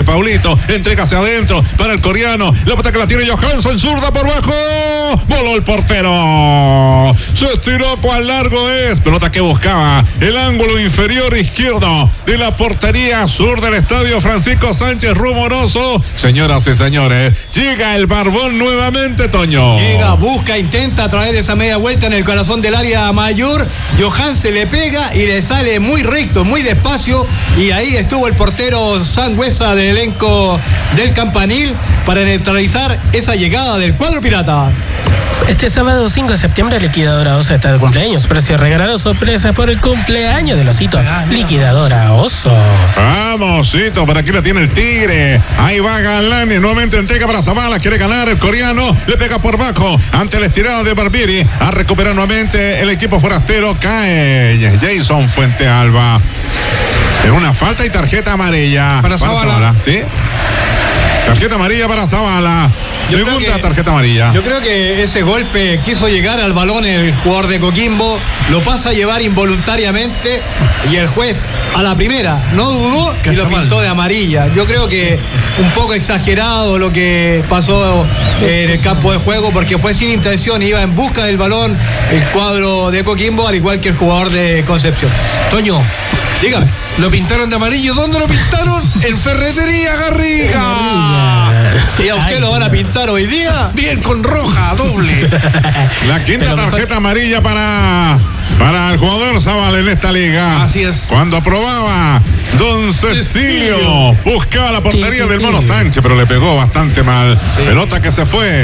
Paulito, entrega hacia adentro para el coreano, la pelota que la tiene Johansen, zurda por bajo, voló el portero, se estiró cuán largo es, pelota que buscaba el ángulo inferior izquierdo de la portería sur del estadio Francisco Sánchez Rumoroso. Señoras y señores, llega el Barbón nuevamente, Toño. Llega, busca, intenta a través de esa media vuelta en el corazón del área mayor. Johansen le pega y le sale muy recto, muy despacio, y ahí estuvo el portero Sangüesa del elenco del Campanil para neutralizar esa llegada del cuadro pirata. Este sábado 5 de septiembre, Liquidadora Oso está de cumpleaños. Precio regalado, sorpresa por el cumpleaños del Osito. Liquidadora Oso. Vamos, Osito, por aquí la tiene el Tigre. Ahí va Galani, nuevamente entrega para Zavala. Quiere ganar el coreano, le pega por bajo ante la estirada de Barbieri. A recuperar nuevamente el equipo forastero. Cae Jason Fuentealba. En una falta y tarjeta amarilla para Zavala. ¿Sí? Tarjeta amarilla para Zavala. Segunda tarjeta amarilla. Yo creo que ese golpe quiso llegar al balón el jugador de Coquimbo, lo pasa a llevar involuntariamente y el juez a la primera no dudó y lo pintó de amarilla. Yo creo que un poco exagerado lo que pasó en el campo de juego, porque fue sin intención, iba en busca del balón el cuadro de Coquimbo, al igual que el jugador de Concepción. Toño, dígame. ¿Lo pintaron de amarillo? ¿Dónde lo pintaron? En Ferretería Garriga. ¿Y a usted lo van a pintar hoy día? Bien, con roja, doble. La quinta tarjeta amarilla para el jugador Zavala en esta liga. Así es. Cuando aprobaba Don Cecilio, buscaba la portería del Mono Sánchez, pero le pegó bastante mal. Sí. Pelota que se fue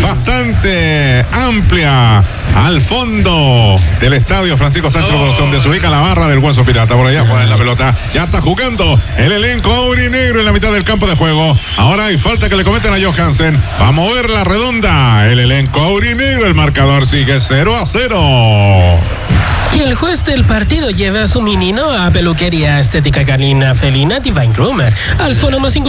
bastante amplia al fondo del estadio Francisco Sánchez, donde se ubica la barra del Hueso Pirata. Por allá juega la pelota. Ya está jugando el elenco aurinegro en la mitad del campo de juego. Ahora hay falta que le cometen a Johansen. Va a mover la redonda el elenco aurinegro. El marcador sigue 0-0. Y el juez del partido lleva a su menino a Peluquería Estética Canina Felina Divine Groomer al fono más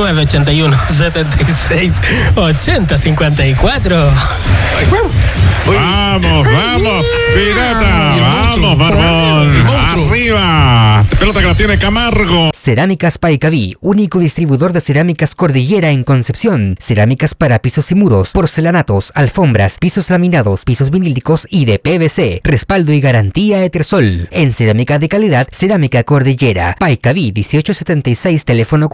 569-81-76-80-54. Vamos, Pirata. Vamos, Barbón. Arriba. Pelota que la tiene Camargo. Cerámicas Paicaví, único distribuidor de cerámicas Cordillera en Concepción. Cerámicas para pisos y muros, porcelanatos, alfombras, pisos laminados, pisos vinílicos y de PVC. Respaldo y garantía Etersol. En cerámica de calidad, Cerámica Cordillera. Paicaví 1876, teléfono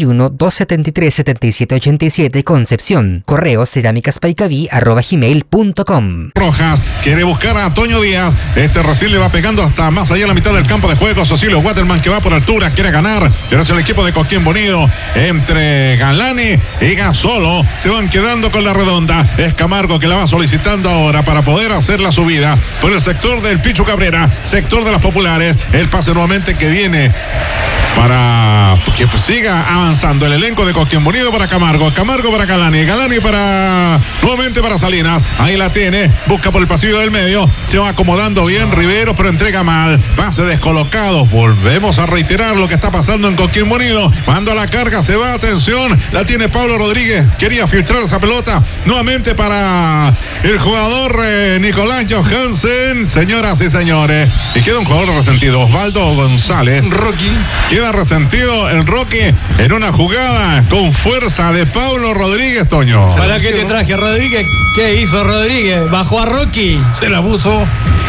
41-273-7787, Concepción. Correo cerámicaspaicaví@gmail.com. Rojas quiere buscar a Toño Díaz. Este recién le va pegando hasta más allá de la mitad del campo de juego. Socilio Waterman, que va por altura, quiere ganar. Pero es el equipo de Coquimbo Unido. Entre Galani y Gasolo se van quedando con la redonda. Es Camargo que la va solicitando ahora para poder hacer la subida por el sector del Pichu Cabrera, sector de las populares. El pase nuevamente que viene para que siga avanzando el elenco de Coquimbo Unido para Camargo para Galani para nuevamente para Salinas. Ahí la tiene, busca por el pasillo del medio, se va acomodando bien Rivero, pero entrega mal, pase descolocado. Volvemos a reiterar lo que está pasando en Coquimbo Unido. Cuando la carga se va, atención, la tiene Pablo Rodríguez, quería filtrar esa pelota nuevamente para el jugador Nicolás Johansen. Señoras y señores, y queda un jugador resentido, Osvaldo González. Rocky. Queda resentido el Rocky en una jugada con fuerza de Pablo Rodríguez, Toño. ¿Para qué te traje a Rodríguez? ¿Qué hizo Rodríguez? Bajó a Rocky. Se la puso.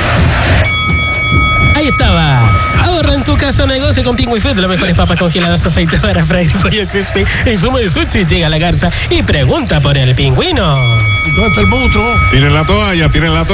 Ahí estaba. Ahorra en tu casa o negocio con Pingüi Food, las mejores papas congeladas, aceite para freír, pollo crispy, insumo de sushi. Llega a la garza y pregunta por el pingüino. ¿Dónde está el monstruo? Tiren la toalla.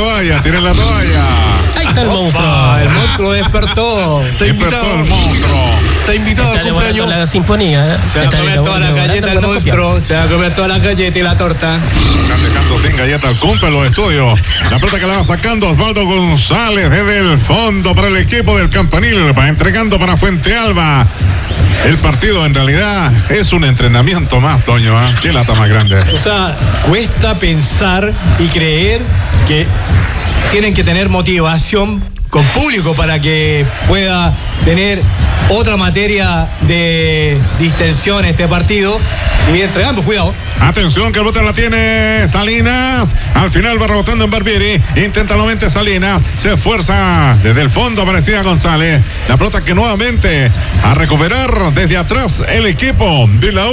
Ahí está el monstruo. El monstruo despertó. Despertó el monstruo. Está invitado al cumpleaños. La sinfonía. Se va a comer toda la galleta el monstruo. Se va a comer toda la galleta y la torta. Están dejando sin galleta al cumple los estudios. La pelota que la va sacando Osvaldo González desde el fondo para el equipo del Campanil. Va entregando para Fuentealba. El partido en realidad es un entrenamiento más, Toño. Qué lata más grande. O sea, cuesta pensar y creer que tienen que tener motivación con público para que pueda tener otra materia de distensión este partido. Y entregando, cuidado. Atención que el bote la tiene Salinas. Al final va rebotando en Barbieri. Intenta nuevamente Salinas. Se esfuerza desde el fondo. Aparecía González. La pelota que nuevamente a recuperar desde atrás el equipo de la